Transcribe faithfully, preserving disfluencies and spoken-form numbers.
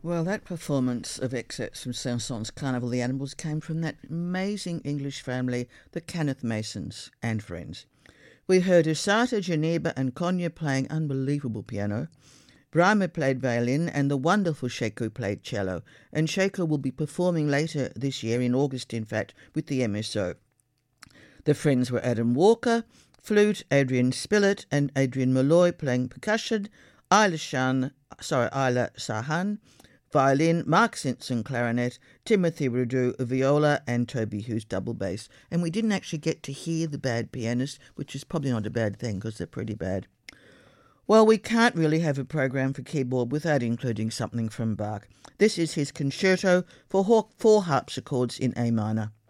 Well, that performance of excerpts from Saint-Saëns' Carnival of the Animals came from that amazing English family, the Kenneth Masons and friends. We heard Usata, Geneva and Konya playing unbelievable piano. Brahma played violin and the wonderful Sheku played cello. And Sheku will be performing later this year, in August in fact, with the M S O. The friends were Adam Walker, flute, Adrian Spillett and Adrian Malloy playing percussion, Isla Shan, sorry, Isla Sahan, violin, Mark Simpson clarinet, Timothy Rudu viola and Toby Hughes double bass. And we didn't actually get to hear the bad pianist, which is probably not a bad thing because they're pretty bad. Well, we can't really have a program for keyboard without including something from Bach. This is his concerto for four harpsichords in A minor.